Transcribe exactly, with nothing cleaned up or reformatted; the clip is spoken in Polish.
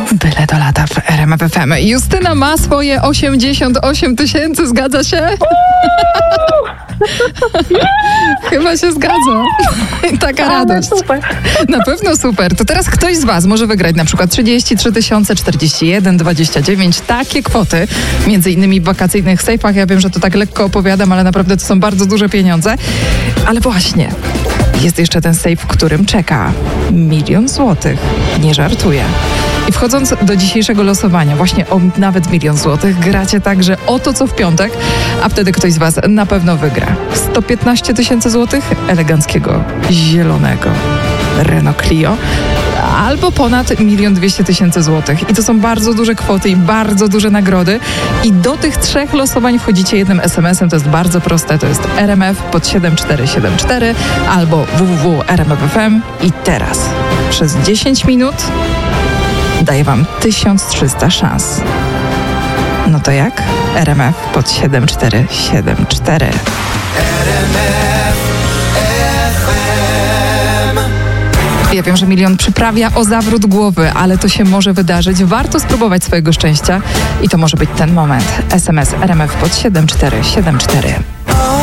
Byle do lata w R M F F M. Justyna ma swoje osiemdziesiąt osiem tysięcy, zgadza się? Chyba się zgadza. Taka radość. Super. Na pewno super. To teraz ktoś z was może wygrać na przykład trzydzieści trzy tysiące, czterdzieści jeden, dwadzieścia dziewięć. Takie kwoty, między innymi w wakacyjnych sejfach. Ja wiem, że to tak lekko opowiadam, ale naprawdę to są bardzo duże pieniądze. Ale właśnie, jest jeszcze ten sejf, w którym czeka milion złotych. Nie żartuję. I wchodząc do dzisiejszego losowania, właśnie o nawet milion złotych, gracie także o to, co w piątek, a wtedy ktoś z was na pewno wygra. sto piętnaście tysięcy złotych eleganckiego, zielonego Renault Clio, albo ponad milion dwieście tysięcy złotych. I to są bardzo duże kwoty i bardzo duże nagrody. I do tych trzech losowań wchodzicie jednym es em esem. To jest bardzo proste. To jest R M F pod siedem cztery siedem cztery albo w w w kropka r m f kropka f m. I teraz przez dziesięć minut daję wam tysiąc trzysta szans. No to jak? R M F pod siedem cztery siedem cztery. Ja wiem, że milion przyprawia o zawrót głowy, ale to się może wydarzyć. Warto spróbować swojego szczęścia i to może być ten moment. es em es R M F pod siedem cztery siedem cztery.